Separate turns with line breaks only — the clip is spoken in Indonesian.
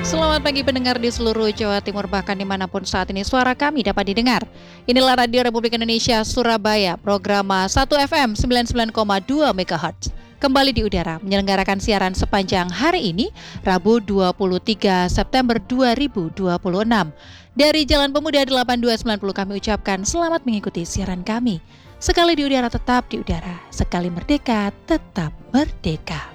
Selamat pagi pendengar di seluruh Jawa Timur, bahkan dimanapun saat ini suara kami dapat didengar. Inilah Radio Republik Indonesia Surabaya, program 1 FM 99,2 MHz. Kembali di udara, menyelenggarakan siaran sepanjang hari ini, Rabu 23 September 2026. Dari Jalan Pemuda 8290 kami ucapkan selamat mengikuti siaran kami. Sekali di udara tetap di udara, sekali merdeka tetap merdeka.